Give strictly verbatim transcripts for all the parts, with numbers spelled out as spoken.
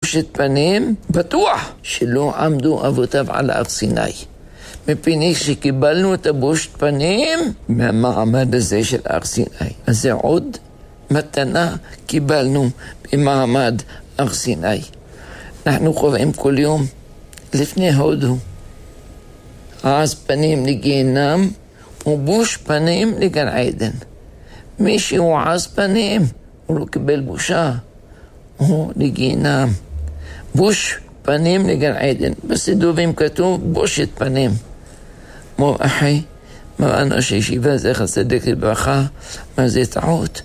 בושת פנים, בטוח שלא עמדו אבותיו על הר סיני. מפני שקיבלנו את הבושת פנים מהמעמד הזה של הר סיני. אז זה עוד מתנה קיבלנו במעמד הר סיני. אנחנו קוראים כל יום לפני הודו, עז פנים לגיהנם ובוש פנים לגן עדן. מי שהוא עז פנים הוא לא קיבל בושה, הוא לגיהנם. בוש פנים לגן עדן. בסידורים כתוב בושת פנים. מור אחי, מרן ראש הישיבה זכר צדיק לברכה, מה זה טעות?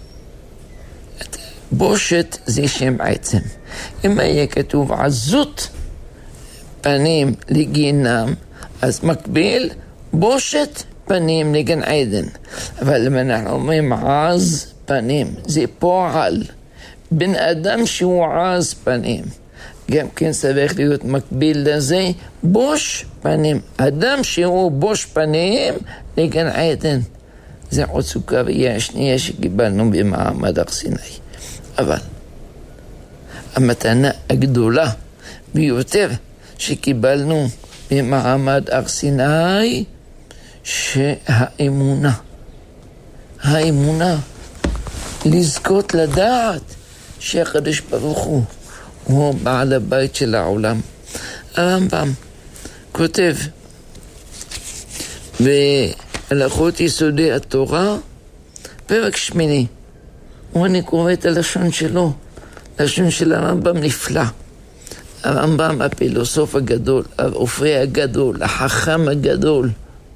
בושת זה שם עצם. אם היה כתוב עזות פנים לגיהנם, אז מקביל בושת פנים לגן עדן. אבל אם אנחנו אומרים עז פנים, זה פועל. בן אדם שהוא עז פנים, גם כן צריך להיות מקביל לזה בוש פנים. אדם שהוא בוש פנים לגן עדן. זה עוד סוכריה השנייה שקיבלנו במעמד הר סיני. אבל המתנה הגדולה ביותר שקיבלנו במעמד הר סיני, שהאמונה, האמונה, לזכות לדעת שהקדוש ברוך הוא הוא בעל הבית של העולם. הרמב"ם כותב בהלכות יסודי התורה, פרק שמיני, ואני קורא את הלשון שלו, לשון של הרמב"ם נפלא. הרמב"ם הפילוסוף הגדול, הרופא הגדול, החכם הגדול.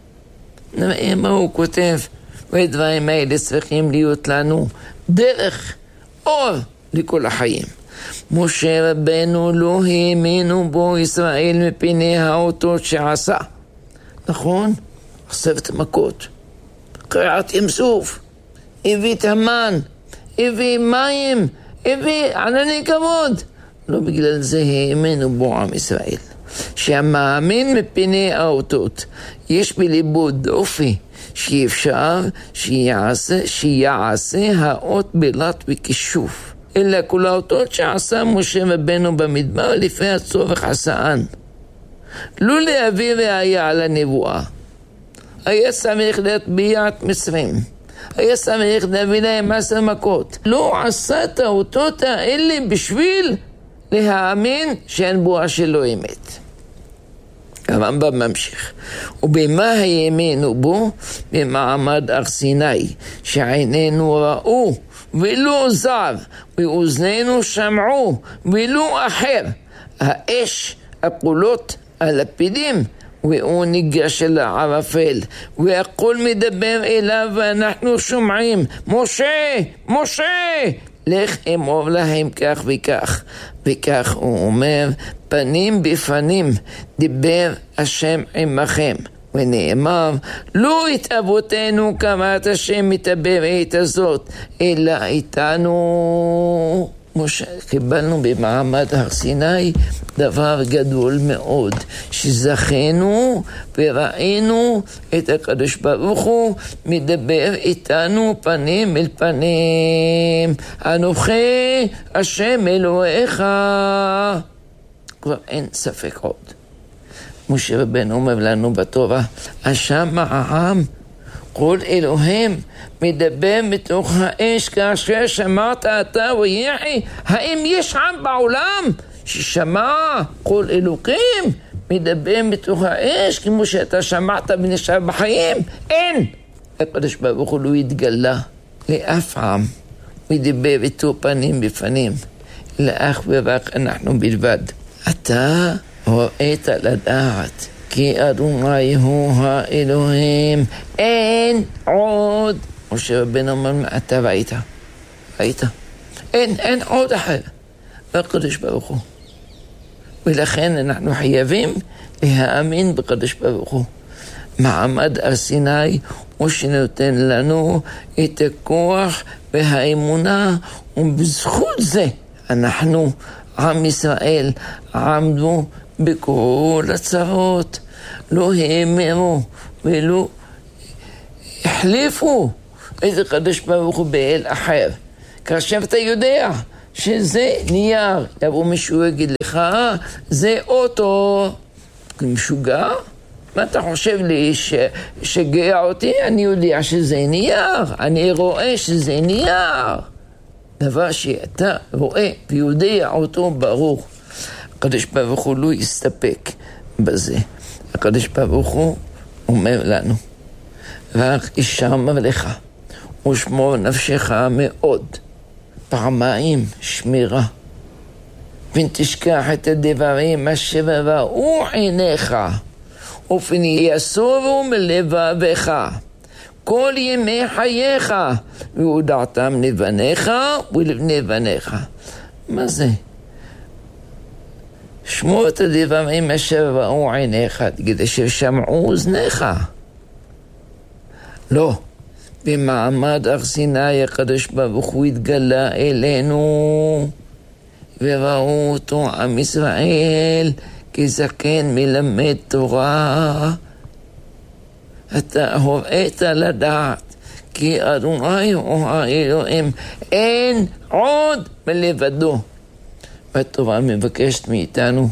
מה הוא כותב? והדברים האלה צריכים להיות לנו דרך אור לכל החיים. משה רבנו לא האמינו בו ישראל מפני האותות שעשה. נכון? עשרת מכות, קריעת ים סוף, הביא תמן, הביא מים, הביא ענני כבוד. לא בגלל זה האמינו בו עם ישראל. שהמאמין מפני האותות יש בליבו דופי שאפשר שיעשה, שיעשה האות בלט וכישוף. אלא כל האותות שעשה משה רבנו במדבר לפי הצורך עשאן. לא להביא ראיה על הנבואה. היה צריך להטביע את מצרים. היה צריך להביא להם עשר מכות. לא עשה את האותות האלה בשביל להאמין שאין בואה שלא אמת. הרמב"ם ממשיך. ובמה האמינו בו? במעמד הר סיני, שעינינו ראו ולא זר, ואוזנינו שמעו ולא אחר. האש, הפולות, הלפידים, והוא ניגש אל הערפל, והכל מדבר אליו ואנחנו שומעים, משה, משה, לך אמור להם כך וכך. וכך הוא אומר, פנים בפנים דיבר השם עמכם. ונאמר, לא את אבותינו כמת השם מתאבר עת הזאת, אלא איתנו. משה, קיבלנו במעמד הר סיני דבר גדול מאוד, שזכינו וראינו את הקדוש ברוך הוא מדבר איתנו פנים אל פנים. אנוכי השם אלוהיך. כבר אין ספק עוד. משה רבנו אומר לנו בתורה, השם העם כל אלוהים מדבר מתוך האש כאשר שמעת אתה ויחי. האם יש עם בעולם ששמע כל אלוקים מדבר מתוך האש כמו שאתה שמעת ונשאר בחיים? אין. הקדוש ברוך הוא לא התגלה לאף עם מדבר איתו פנים בפנים, אלא אך ורק אנחנו בלבד. אתה ראית לדעת כי אדוני הוא האלוהים, אין עוד. משה רבנו אומר, אתה ראית, ראית, אין, אין עוד אחר, בקדוש ברוך הוא. ולכן אנחנו חייבים להאמין בקדוש ברוך הוא. מעמד הר סיני הוא שנותן לנו את הכוח והאמונה, ובזכות זה אנחנו, עם ישראל, עמדו בכל הצרות, לא האמינו ולא החליפו את הקדוש ברוך הוא באל אחר. כאשר אתה יודע שזה נייר. יבוא מישהו יגיד לך, זה אוטו. משוגע? מה אתה חושב לי ש... שגאה אותי? אני יודע שזה נייר. אני רואה שזה נייר. דבר שאתה רואה ויודע אותו ברור. הקדוש ברוך הוא לא יסתפק בזה. הקדוש ברוך הוא אומר לנו, רק ישמר לך ושמור נפשך מאוד. פעמיים שמירה. ותשכח את הדברים אשר ראו עיניך, ופן יסורו מלבביך כל ימי חייך, והודעתם לבניך ולבני בניך. מה זה? שמור את הדברים אשר ראו עיניך, כדי ששמעו אוזניך. לא. במעמד הר סיני הקדוש ברוך הוא התגלה אלינו, וראו אותו עם ישראל כזקן מלמד תורה. אתה הוראת לדעת כי אדוני הוא האלוהים, אין עוד מלבדו. והתורה מבקשת מאיתנו,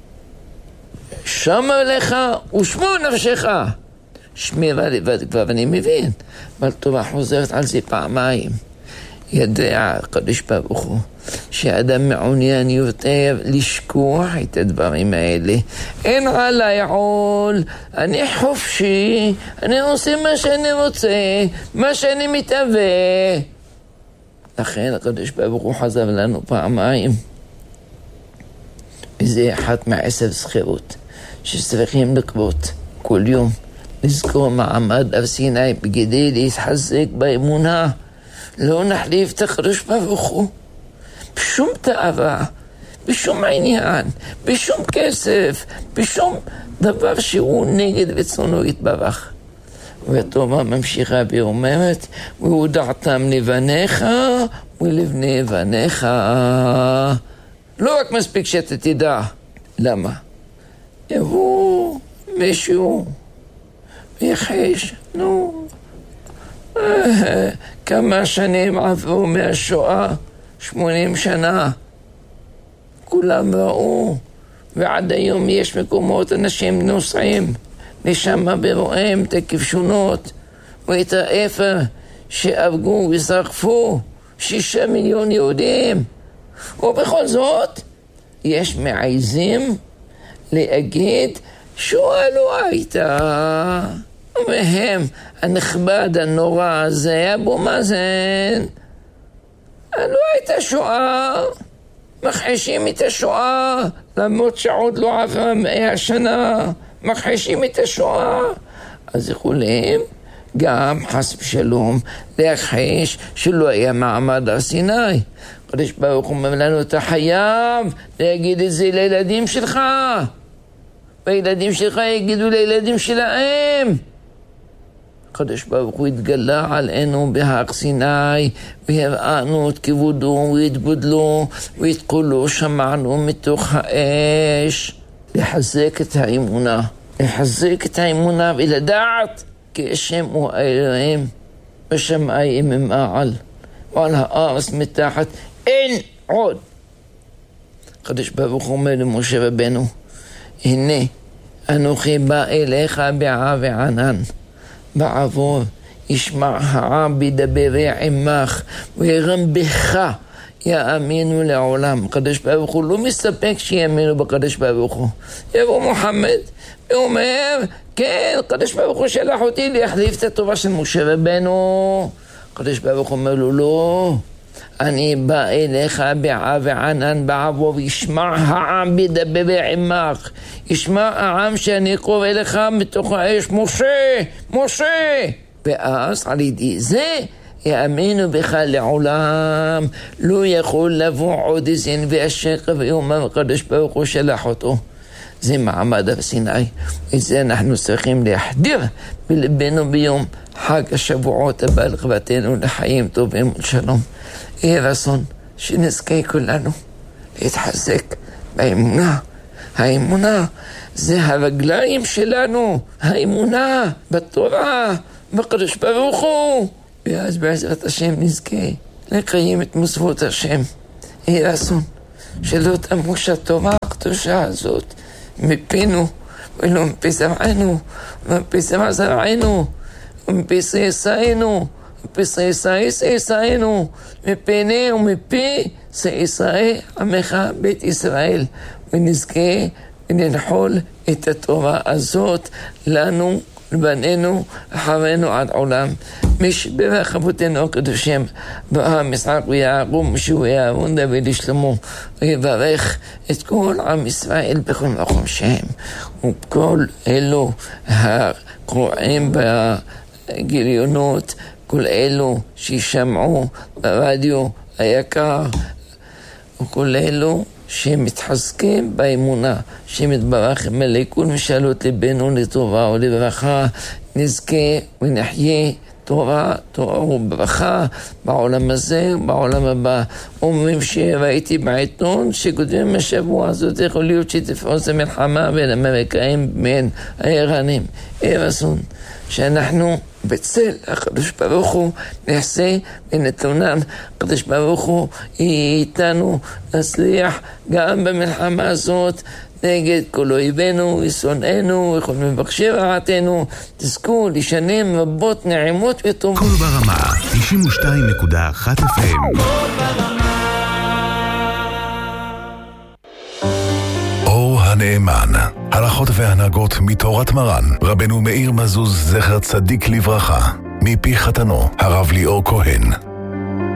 שמר לך ושמור נפשך. שמירה לבד כבר אני מבין, אבל תורה חוזרת על זה פעמיים. ידע הקדוש ברוך הוא שאדם מעוניין יותר לשכוח את הדברים האלה. אין עליי עול, אני חופשי, אני עושה מה שאני רוצה, מה שאני מתאווה. לכן הקדוש ברוך הוא חזר לנו פעמיים. וזה אחת מעשר זכירות שצריכים לקרות כל יום. לזכור מעמד הר סיני כדי להתחזק באמונה. לא נחליף את הקדוש ברוך הוא בשום תאווה, בשום עניין, בשום כסף, בשום דבר שהוא נגד רצונו יתברך. והתורה ממשיכה ואומרת, והודעתם לבניך ולבני בניך. לא רק מספיק שאתה תדע. למה? יבוא מישהו ויחש, נו, כמה שנים עברו מהשואה, שמונים שנה, כולם ראו, ועד היום יש מקומות אנשים נוסעים לשם ורואים את הכבשונות ואת האפר שהרגו ושרפו שישה מיליון יהודים, ובכל זאת יש מעיזים להגיד שואה לא הייתה. והם, הנכבד הנורא הזה, אבו מאזן, לא הייתה שואה, מכחישים את השואה, למרות שעוד לא עברה מאה שנה, מכחישים את השואה. אז יכולים גם חס ושלום להכחיש שלא היה מעמד הר סיני. הקדוש ברוך הוא אומר לנו, אתה חייב להגיד את זה לילדים שלך, והילדים שלך יגידו לילדים שלהם. הקדוש ברוך הוא התגלה עלינו בהר סיני, והראנו את כבודו ואת גודלו ואת קולו שמענו מתוך האש. לחזק את האמונה, לחזק את האמונה ולדעת כי השם הוא האלוהים בשמיים ממעל ועל הארץ מתחת אין עוד. הקדוש ברוך הוא אומר למשה רבנו, הנה אנוכי בא אליך בעב וענן, בעבור ישמע העם בידברי עמך וירנבך יאמינו לעולם. הקדוש ברוך הוא לא מסתפק שיאמינו בקדוש ברוך הוא. יבוא מוחמד ואומר, כן, הקדוש ברוך הוא שלח אותי להחליף את התורה של משה רבנו. הקדוש ברוך הוא אומר לו, לא, אני בא אליך בעב וענן בעבור ישמע העם בידברי עמך. ישמע העם שאני קורא לך מתוך האש, משה, משה. ואז על ידי זה יאמינו בך לעולם. לא יכול לבוא עוד זין והשקר ויאמר הקדוש ברוך הוא שלח אותו. זה מעמד הר סיני. את זה אנחנו צריכים להחדיר בלבנו ביום חג השבועות הבא לכבתנו לחיים טובים ולשלום. יהיה רצון שנזכה כולנו להתחזק באמונה. האמונה זה הרגליים שלנו, האמונה בתורה, בקדוש ברוך הוא. ואז בעזרת השם נזכה לקיים את מצוות השם. יהי רצון שלא תמוש התורה הקדושה הזאת מפינו, ולא מפי זרענו, ומפי זרע זרענו, ומפי סייסיינו, מפי סייסי סייסיינו, מפיני ומפי סייסי עמך בית ישראל, ונזכה וננחול את התורה הזאת לנו, לבנינו, אחרינו עד עולם. משברך אבותינו הקדושים, אברהם, יצחק ויעקב, משה ואהרון, דוד ושלמה, ויברך את כל עם ישראל בכל מקום שהם, וכל אלו הקרועים בגיליונות, כל אלו שישמעו ברדיו היקר, וכל אלו שמתחזקים באמונה, שמתברך מלא כל משאלות ליבנו לטובה ולברכה, נזכה ונחיה תורה, תורה וברכה בעולם הזה ובעולם הבא. אומרים שראיתי בעיתון שכותבים השבוע הזאת יכול להיות שתפרוץ המלחמה בין האמריקאים בין האיראנים. יהי רצון שאנחנו בצל הקדוש ברוך הוא נעשה ונתונן, הקדוש ברוך הוא יהיה איתנו, נצליח גם במלחמה הזאת נגד כל אויבינו ושונאינו וכל מבקשי רעתנו, תזכו לשנים רבות נעימות וטובות. כל ברמה תשעים ושתיים נקודה אחת אף אם. אור הנאמן, הלכות והנהגות מתורת מרן רבנו מאיר מזוז זכר צדיק לברכה, מפי חתנו הרב ליאור כהן.